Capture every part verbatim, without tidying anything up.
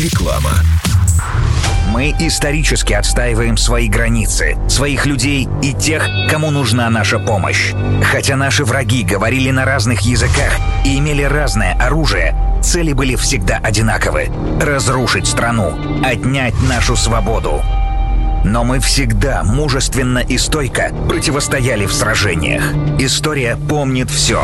Реклама. Мы исторически отстаиваем свои границы, своих людей и тех, кому нужна наша помощь. Хотя наши враги говорили на разных языках и имели разное оружие, цели были всегда одинаковы — разрушить страну, отнять нашу свободу. Но мы всегда мужественно и стойко противостояли в сражениях. История помнит все.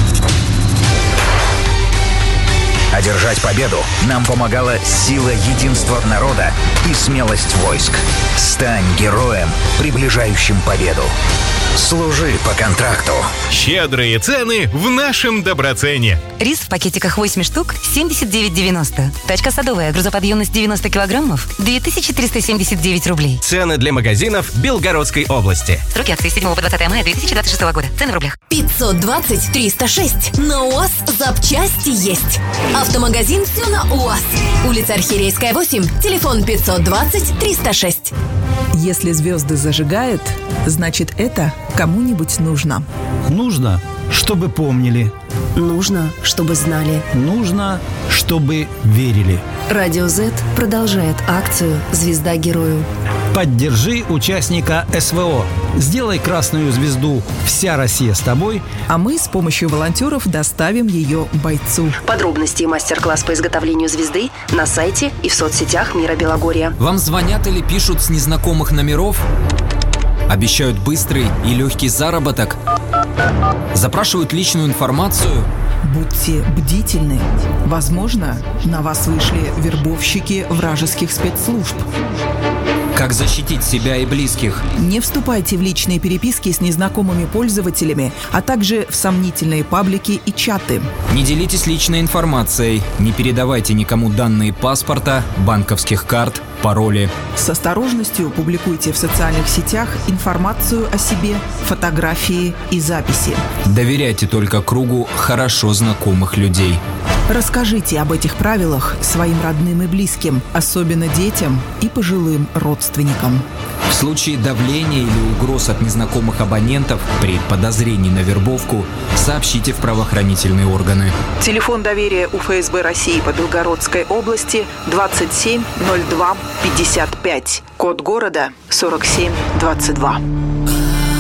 Одержать победу нам помогала сила единства народа и смелость войск. Стань героем, приближающим победу. Служи по контракту. Щедрые цены в нашем Доброцене. Рис в пакетиках восемь штук семьдесят девять девяносто. Тачка садовая, грузоподъемность девяносто килограммов, две тысячи триста семьдесят девять рублей. Цены для магазинов Белгородской области. Сроки акции с седьмого по двадцатое мая две тысячи двадцать шестого года. Цены в рублях. пятьсот двадцать триста шесть. На УАЗ запчасти есть. Автомагазин «Все на УАЗ». Улица Архиерейская, восемь. Телефон пятьсот двадцать триста шесть. Если звезды зажигают, значит, это кому-нибудь нужно. Нужно, чтобы помнили. Нужно, чтобы знали. Нужно, чтобы верили. Радио Z продолжает акцию «Звезда герою». Поддержи участника СВО. Сделай красную звезду «Вся Россия с тобой», а мы с помощью волонтеров доставим ее бойцу. Подробности и мастер-класс по изготовлению звезды на сайте и в соцсетях Мира Белогорья. Вам звонят или пишут с незнакомых номеров? Обещают быстрый и легкий заработок? Запрашивают личную информацию? Будьте бдительны. Возможно, на вас вышли вербовщики вражеских спецслужб. Как защитить себя и близких? Не вступайте в личные переписки с незнакомыми пользователями, а также в сомнительные паблики и чаты. Не делитесь личной информацией, не передавайте никому данные паспорта, банковских карт, пароли. С осторожностью публикуйте в социальных сетях информацию о себе, фотографии и записи. Доверяйте только кругу хорошо знакомых людей. Расскажите об этих правилах своим родным и близким, особенно детям и пожилым родственникам. В случае давления или угроз от незнакомых абонентов при подозрении на вербовку сообщите в правоохранительные органы. Телефон доверия у ФСБ России по Белгородской области двадцать семь ноль два пятьдесят пять. Код города сорок семь двадцать два.